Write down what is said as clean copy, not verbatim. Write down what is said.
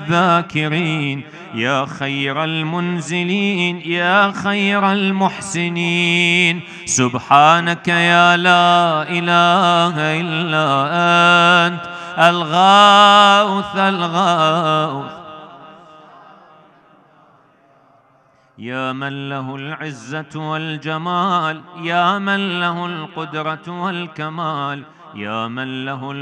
الذاكرين، يا خير المنزلين، يا خير المحسنين. سبحانك يا لا إله إلا أنت الغوث الغوث، يا من له العزة والجمال، يا من له القدرة والكمال، يا من له